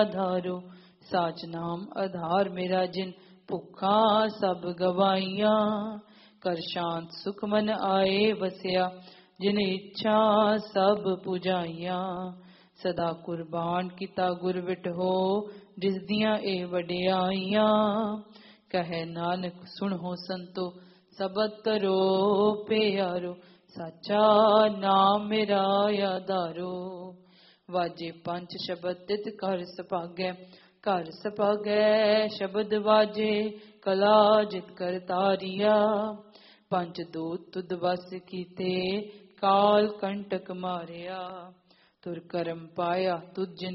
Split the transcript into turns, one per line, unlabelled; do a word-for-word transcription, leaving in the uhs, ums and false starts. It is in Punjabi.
ਆਧਾਰੋ। ਸਾਚ ਨਾਮ ਆਧਾਰ ਮੇਰਾ ਜਿਨ ਭੁੱਖਾ ਸਭ ਗਵਾਈਆਂ। ਕਰ ਸ਼ਾਂਤ ਸੁਖ ਮਨ ਆਏ ਵਸਿਆ ਜਿਨ ਇੱਛਾ ਸਭ ਪੁਜਾਈਆਂ। ਸਦਾ ਕੁਰਬਾਨ ਕੀਤਾ ਗੁਰ ਵਿਟਹੋ ਜਿਸ ਦੀਆਂ ਇਹ ਵਡਿਆਈਆਂ। ਕਹੈ ਨਾਨਕ ਸੁਣੋ ਸੰਤੋ ਸਬਦ ਕਰੋ ਪਿਆਰੋ। ਸਾਚਾ ਨਾਮ ਮੇਰਾ ਆਧਾਰੋ। ਵਾਜੇ ਪੰਜ ਸ਼ਬਦ ਤਿਤ ਘਰ ਸੁਭਾਗੈ। ਘਰ ਸੁਭਾਗੈ ਸ਼ਬਦ ਵਾਜੇ ਕਲਾ ਜਿਤ ਕਰ ਤਾਰੀਆ। ਪੰਜ ਦੂਤ ਤੁਧ ਵਸ ਕੀਤੇ ਕਾਲ ਕੰਟਕ ਮਾਰਿਆ। ਤੁਰ ਕਰਮ ਪਾਇਆ ਤੁਧ ਜਿਨ